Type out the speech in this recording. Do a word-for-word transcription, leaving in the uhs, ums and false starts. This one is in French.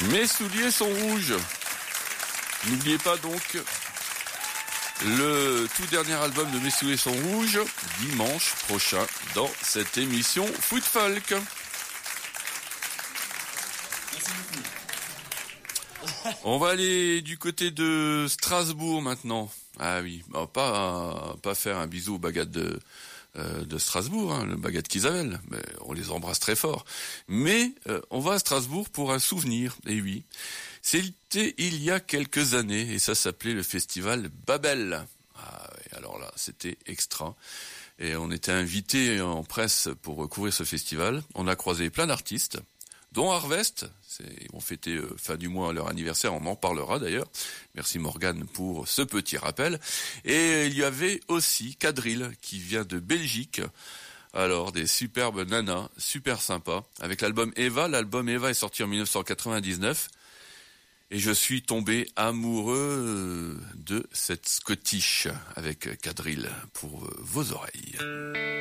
Mes souliers sont rouges. N'oubliez pas donc le tout dernier album de Mes souliers sont rouges, dimanche prochain, dans cette émission Foot Folk. On va aller du côté de Strasbourg maintenant. Ah oui, on va pas, pas faire un bisou aux baguettes de, euh, de Strasbourg, hein, le baguette qu'Isabelle. Mais on les embrasse très fort. Mais euh, on va à Strasbourg pour un souvenir, et oui. C'était il y a quelques années, et ça s'appelait le festival Babel. Ah oui, alors là, c'était extra. Et on était invités en presse pour couvrir ce festival. On a croisé plein d'artistes, dont Harvest. C'est, ils vont fêter euh, fin du mois leur anniversaire, on en parlera d'ailleurs. Merci Morgane pour ce petit rappel. Et il y avait aussi Quadrille qui vient de Belgique. Alors des superbes nanas, super sympas. Avec l'album Eva, l'album Eva est sorti en dix-neuf cent quatre-vingt-dix-neuf. Et je suis tombé amoureux de cette Scottish avec Quadrille pour vos oreilles.